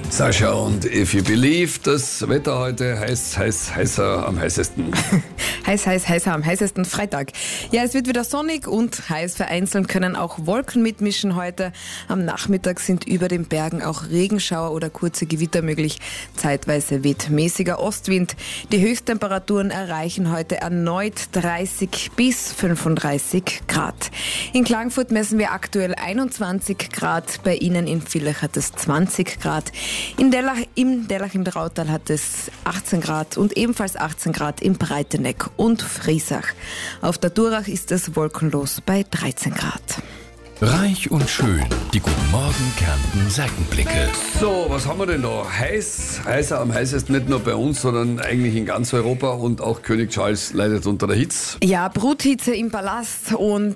Sascha und If You Believe, das Wetter heute heißer am heißesten. Heißer am heißesten Freitag. Ja, es wird wieder sonnig und heiß. Vereinzelt können auch Wolken mitmischen heute. Am Nachmittag sind über den Bergen auch Regenschauer oder kurze Gewitter möglich. Zeitweise weht mäßiger Ostwind. Die Höchsttemperaturen erreichen heute erneut 30 bis 35 Grad. In Klagenfurt messen wir aktuell 21 Grad. Bei Ihnen in Villach hat es 20 Grad. Im Dellach im Drautal hat es 18 Grad und ebenfalls 18 Grad im Breiteneck und Friesach. Auf der Durach ist es wolkenlos bei 13 Grad. Reich und schön, die Guten Morgen Kärnten Seitenblicke. So, was haben wir denn da? Heißer am heißesten, nicht nur bei uns, sondern eigentlich in ganz Europa, und auch König Charles leidet unter der Hitze. Ja, Bruthitze im Palast, und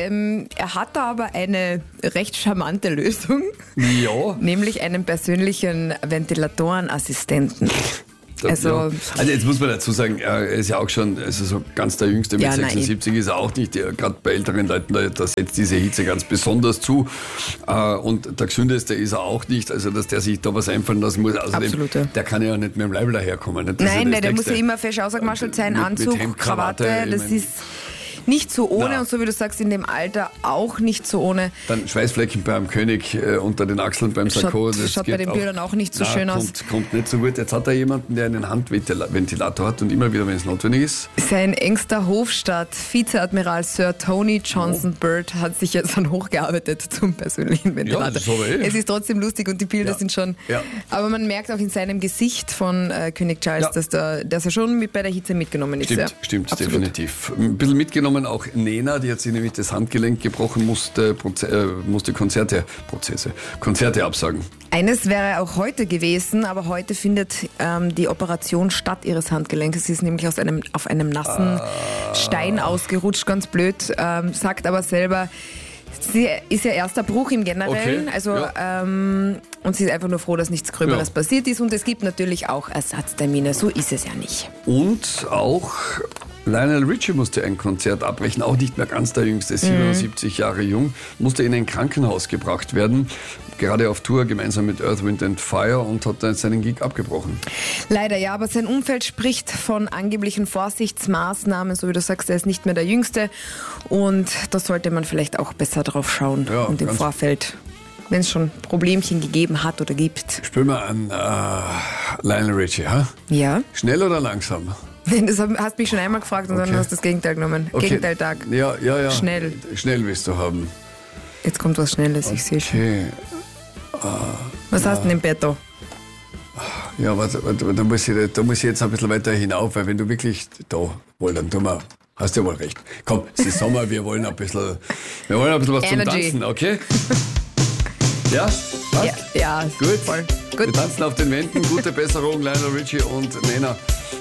er hat da aber eine recht charmante Lösung. Ja. Nämlich einen persönlichen Ventilatorenassistenten. Also jetzt muss man dazu sagen, er ist ja auch schon, also so ganz der Jüngste mit 76 ist er auch nicht. Gerade bei älteren Leuten, da setzt diese Hitze ganz besonders zu. Und der Gesündeste ist er auch nicht, also dass der sich da was einfallen lassen muss. Außerdem, der kann ja nicht mit dem Leibler herkommen. Nicht? Nein, der muss ja immer fesch ausgemaschelt sein, Anzug, Hemd, Krawatte, das ist nicht so ohne, und so wie du sagst, in dem Alter auch nicht so ohne. Dann Schweißflecken beim König unter den Achseln beim Sakko. Das schaut bei den Bildern auch nicht so schön aus. Kommt nicht so gut. Jetzt hat er jemanden, der einen Handventilator hat, und immer wieder, wenn es notwendig ist. Sein engster Hofstaat, Vizeadmiral Sir Tony Johnson Byrd, hat sich jetzt dann hochgearbeitet zum persönlichen Ventilator. Ja, das ist aber Es ist trotzdem lustig und die Bilder sind schon... Ja. Aber man merkt auch in seinem Gesicht von König Charles, dass er schon bei der Hitze mitgenommen ist. Stimmt, definitiv. Ein bisschen mitgenommen auch Nena, die hat sich nämlich das Handgelenk gebrochen, musste Konzerte absagen. Eines wäre auch heute gewesen, aber heute findet die Operation statt ihres Handgelenkes. Sie ist nämlich auf einem nassen Stein ausgerutscht, ganz blöd, sagt aber selber, sie ist ja erster Bruch im Generellen, und sie ist einfach nur froh, dass nichts Gröberes passiert ist, und es gibt natürlich auch Ersatztermine, so ist es ja nicht. Und auch Lionel Richie musste ein Konzert abbrechen, auch nicht mehr ganz der Jüngste, 77 Jahre jung, musste in ein Krankenhaus gebracht werden, gerade auf Tour gemeinsam mit Earth, Wind and Fire, und hat dann seinen Gig abgebrochen. Leider ja, aber sein Umfeld spricht von angeblichen Vorsichtsmaßnahmen, so wie du sagst, er ist nicht mehr der Jüngste, und da sollte man vielleicht auch besser drauf schauen und im Vorfeld, wenn es schon Problemchen gegeben hat oder gibt. Spür mal an Lionel Richie, ha? Ja. Schnell oder langsam? Das hast mich schon einmal gefragt und dann hast du das Gegenteil genommen. Okay. Gegenteiltag. Ja. Schnell. Schnell willst du haben. Jetzt kommt was Schnelles, ich sehe schon. Was hast du denn im Petto? Ja, warte, da muss ich jetzt ein bisschen weiter hinauf, weil wenn du wirklich dann tun wir. Hast du ja wohl recht. Komm, es ist Sommer, wir wollen ein bisschen was zum Tanzen, okay? Ja? Passt? Ja, gut. Voll. Wir tanzen auf den Wänden. Gute Besserung, Lionel Richie und Nena.